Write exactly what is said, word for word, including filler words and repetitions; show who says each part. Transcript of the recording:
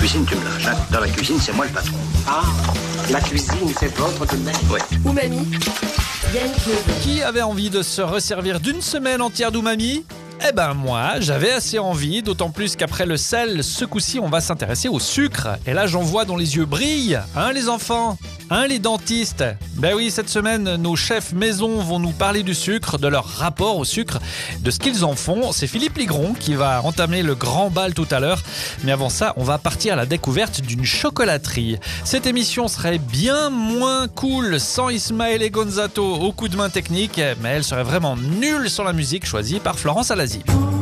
Speaker 1: cuisine, tu me lâches. Hein. Dans la cuisine, c'est moi le patron.
Speaker 2: Ah, la cuisine, c'est votre domaine.
Speaker 1: Ouais.
Speaker 3: Umami, Yann Club.
Speaker 4: Qui avait envie de se resservir d'une semaine entière d'umami ? Eh ben moi, j'avais assez envie, d'autant plus qu'après le sel, ce coup-ci, on va s'intéresser au sucre. Et là, j'en vois dont les yeux brillent, hein les enfants ? Hein les dentistes ? Ben oui, cette semaine, nos chefs maison vont nous parler du sucre, de leur rapport au sucre, de ce qu'ils en font. C'est Philippe Ligron qui va entamer le grand bal tout à l'heure. Mais avant ça, on va partir à la découverte d'une chocolaterie. Cette émission serait bien moins cool sans Ismaël et Gonzato au coup de main technique, mais elle serait vraiment nulle sans la musique choisie par Florence Alazi.